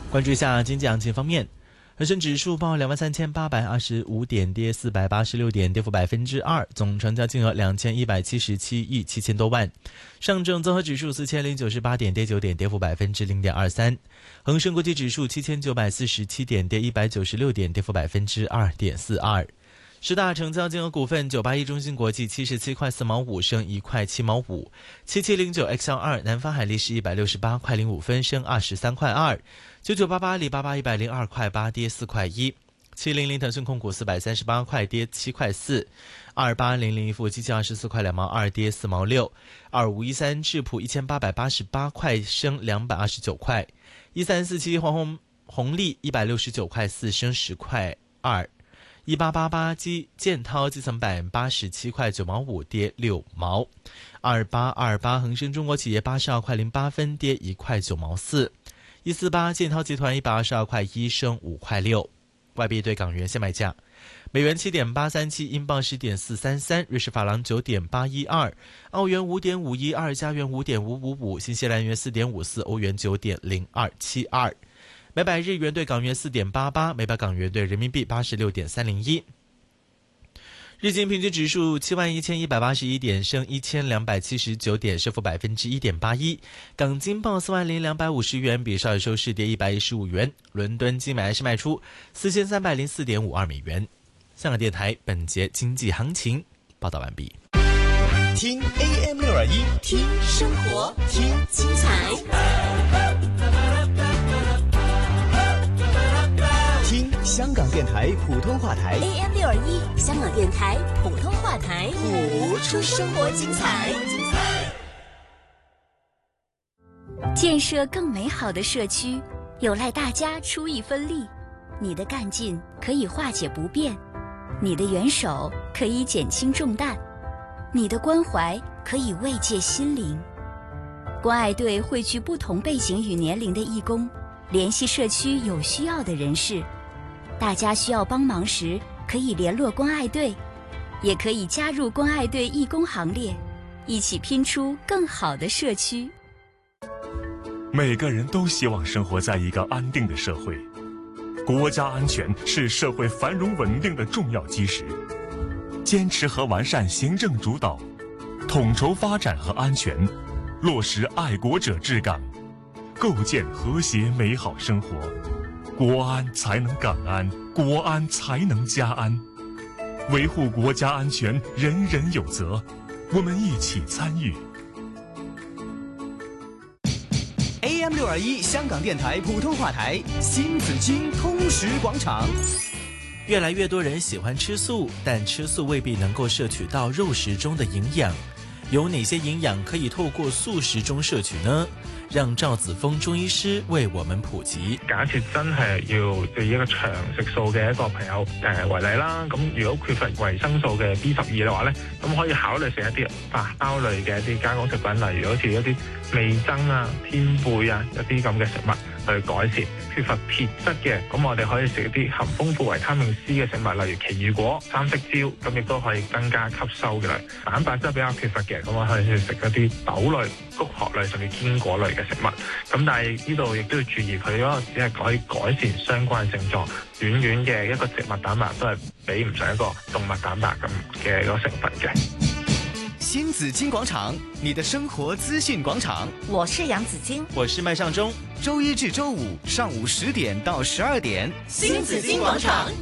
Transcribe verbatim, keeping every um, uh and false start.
关注一下经济行情方面，恒生指数报两万三千八百二十五点，跌四百八十六点，跌幅百分之二，总成交金额两千一百七十七亿七千多万。上证综合指数四千零九十八点，跌九点，跌幅百分之零点二三。恒生国际指数七千九百四十七点，跌一百九十六点，跌幅百分之二点四二。十大成交金额股份：九八一中芯国际七十七块四毛五，升一块七毛五；七七零九 X L 二南方海力士一百六十八块零五分，升二十三块二；九九八八阿里巴巴一百零二块八，跌四块一；七零零腾讯控股四百三十八块，跌七块四；二八零零一富基金二十四块两毛二，跌四毛六；二五一三智普一千八百八十八块，升两百二十九块；一三四七黄红红利一百六十九块四，升十块二。一八八八基建滔基层板八十七块九毛五，跌六毛；二八二八恒生中国企业八十二块零八分，跌一块九毛四；一四八建滔集团一百二十二块一，升五块六。外币对港元现卖价：美元七点八三七，英镑十点四三三，瑞士法郎九点八一二，澳元五点五一二，加元五点五五五，新西兰元四点五四，欧元九点零二七二。每百日元对港元四点八八，每百港元对人民币八十六点三零一。日经平均指数七万一千一百八十一点，升一千两百七十九点，升幅百分之一点八一。港金报四万零两百五十元，比上日收市跌一百一十五元。伦敦金买还是卖出四千三百零四点五二美元。香港电台本节经济行情报道完毕。 听 A M 六二一，听生活，听精彩。听香港电台普通话台 A M 六二一，香港电台普通话台， 谱出生活精彩。 建设更美好的社区，有赖大家出一分力。你的干劲可以化解不便，你的援手可以减轻重担，你的关怀可以慰藉心灵。关爱队汇聚不同背景与年龄的义工，联系社区有需要的人士。大家需要帮忙时，可以联络关爱队，也可以加入关爱队义工行列，一起拼出更好的社区。 每个人都希望生活在一个安定的社会，国家安全是社会繁荣稳定的重要基石。坚持和完善行政主导，统筹发展和安全，落实爱国者治港，构建和谐美好生活。国安才能港安，国安才能家安。维护国家安全，人人有责，我们一起参与。 A M 六二一香港电台普通话台，新紫荆通识广场。 越来越多人喜欢吃素，但吃素未必能够摄取到肉食中的营養。有哪些營養可以透過素食中攝取呢？讓趙子峰中醫師為我們普及。 假設真係要對一個長食素嘅一個朋友誒為例啦，咁如果缺乏維生素嘅 B 十二嘅話咧，咁可以考慮食一啲發酵類嘅一啲加工食品，例如好似一啲味噌啊、天貝啊一啲咁嘅食物去改善。缺乏鐵質嘅，咁我哋可以食一啲含豐富維他命 C 嘅食物，例如奇異果、三色椒，咁亦都可以增加吸收嘅。蛋白質比較缺乏嘅，咁我可以去食一啲豆類、穀殼類甚至堅果類嘅食物。咁但係呢度亦都要注意，佢嗰個只係可以改善相關症狀，遠遠嘅一個植物蛋白都係比唔上一個動物蛋白咁嘅一個成分嘅。 新紫荊廣場，你的生活資訊廣場。 我是楊子矜， 我是麥尚中。 周一至周五上午十點到十二點， 新紫荊廣場。